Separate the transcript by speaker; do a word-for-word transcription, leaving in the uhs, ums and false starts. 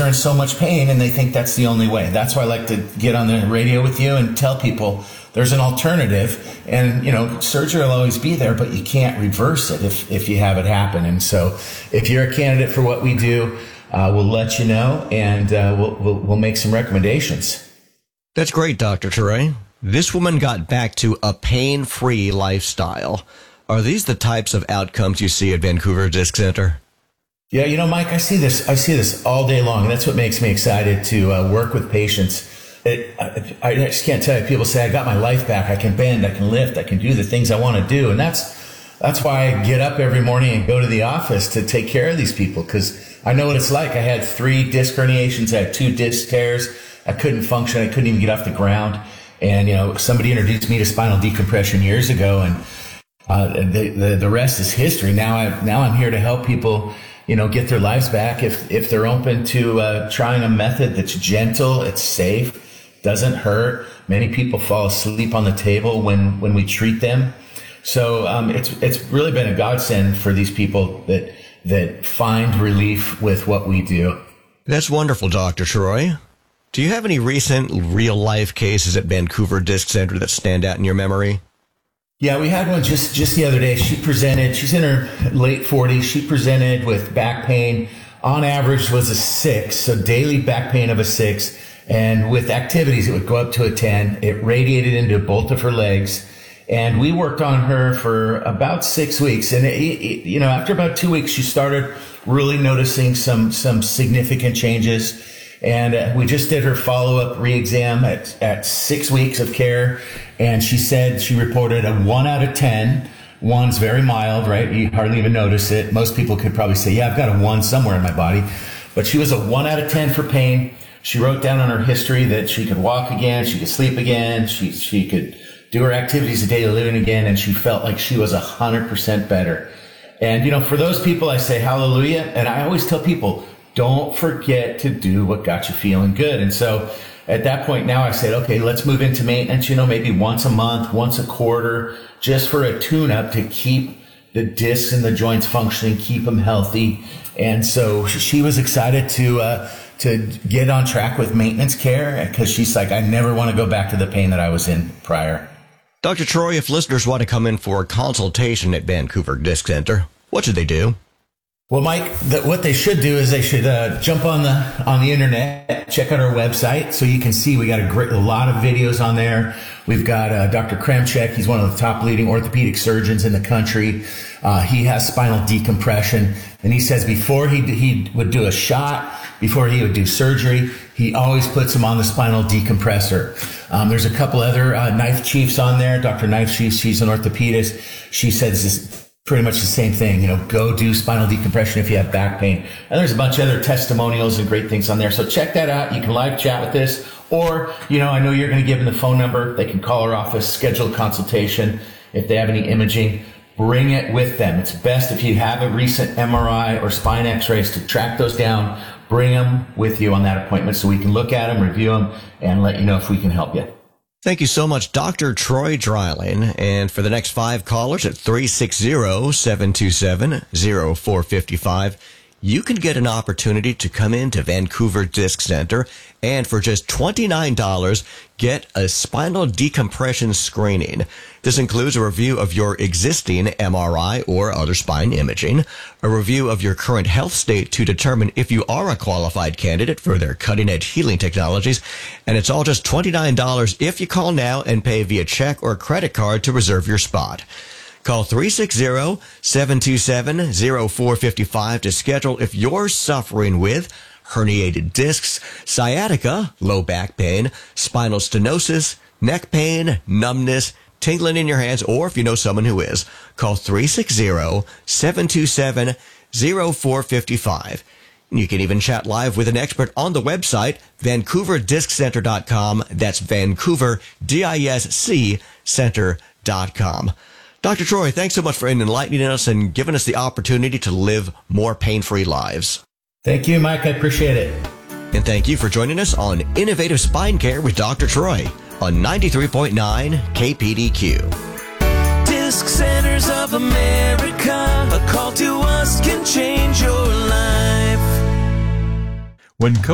Speaker 1: are in so much pain and they think that's the only way. That's why I like to get on the radio with you and tell people there's an alternative, and, you know, surgery will always be there, but you can't reverse it if, if you have it happen. And so if you're a candidate for what we do, uh, we'll let you know, and uh, we'll, we'll, we'll make some recommendations.
Speaker 2: That's great, Doctor Troy. This woman got back to a pain-free lifestyle. Are these the types of outcomes you see at Vancouver Disc Center?
Speaker 1: Yeah, you know, Mike, I see this. I see this all day long, and that's what makes me excited to uh, work with patients. It, I, I just can't tell you. People say, I got my life back. I can bend, I can lift, I can do the things I want to do. And that's that's why I get up every morning and go to the office to take care of these people, because I know what it's like. I had three disc herniations. I had two disc tears. I couldn't function. I couldn't even get off the ground. And, you know, somebody introduced me to spinal decompression years ago, and uh, the, the, the rest is history. Now, I, now I'm here to help people, you know, get their lives back if, if they're open to uh, trying a method that's gentle, it's safe, doesn't hurt. Many people fall asleep on the table when, when we treat them. So um, it's it's really been a godsend for these people that that find relief with what we do.
Speaker 2: That's wonderful, Doctor Troy. Do you have any recent real-life cases at Vancouver Disc Center that stand out in your memory?
Speaker 1: Yeah, we had one just, just the other day. She presented, she's in her late forties. She presented with back pain. On average was a six, so daily back pain of a six. And with activities, it would go up to a ten. It radiated into both of her legs. And we worked on her for about six weeks. And, it, it, you know, after about two weeks, she started really noticing some, some significant changes. And uh, we just did her follow-up re-exam at, at six weeks of care. And she said she reported a one out of ten. One's very mild, right? You hardly even notice it. Most people could probably say, yeah, I've got a one somewhere in my body. But she was a one out of ten for pain. She wrote down on her history that she could walk again, she could sleep again, she she could do her activities of daily living again, and she felt like she was one hundred percent better. And, you know, for those people, I say hallelujah. And I always tell people, don't forget to do what got you feeling good. And so at that point now I said, okay, let's move into maintenance, you know, maybe once a month, once a quarter, just for a tune-up to keep the discs and the joints functioning, keep them healthy. And so she was excited to uh, to get on track with maintenance care, because she's like, I never want to go back to the pain that I was in prior.
Speaker 2: Doctor Troy, if listeners want to come in for a consultation at Vancouver Disc Center, what should they do?
Speaker 1: Well, Mike, the, what they should do is they should uh, jump on the on the internet, check out our website, so you can see we got a great a lot of videos on there. We've got uh, Doctor Kremchek. He's one of the top leading orthopedic surgeons in the country. Uh, he has spinal decompression, and he says before he he would do a shot, before he would do surgery, he always puts him on the spinal decompressor. Um, there's a couple other uh, Knife Chiefs on there. Doctor Knife Chief, she's an orthopedist. She says this. Pretty much the same thing, you know, go do spinal decompression if you have back pain. And there's a bunch of other testimonials and great things on there. So check that out. You can live chat with this, or, you know, I know you're going to give them the phone number. They can call our office, schedule a consultation. If they have any imaging, bring it with them. It's best if you have a recent M R I or spine x-rays to track those down. Bring them with you on that appointment so we can look at them, review them, and let you know if we can help you.
Speaker 2: Thank you so much, Doctor Troy Dreiling. And for the next five callers at three six zero, seven two seven, zero four five five, you can get an opportunity to come into Vancouver Disc Center and for just twenty-nine dollars, get a spinal decompression screening. This includes a review of your existing M R I or other spine imaging, a review of your current health state to determine if you are a qualified candidate for their cutting-edge healing technologies, and it's all just twenty-nine dollars if you call now and pay via check or credit card to reserve your spot. Call three six zero, seven two seven, zero four five five to schedule if you're suffering with herniated discs, sciatica, low back pain, spinal stenosis, neck pain, numbness, tingling in your hands, or if you know someone who is. Call three six zero, seven two seven, zero four five five. You can even chat live with an expert on the website, vancouver disc center dot com. That's Vancouver, D I S C, center dot com. Doctor Troy, thanks so much for enlightening us and giving us the opportunity to live more pain-free lives.
Speaker 1: Thank you, Mike. I appreciate it.
Speaker 2: And thank you for joining us on Innovative Spine Care with Doctor Troy on ninety-three point nine K P D Q.
Speaker 3: Disc Centers of America, a call to us can change your life.
Speaker 4: When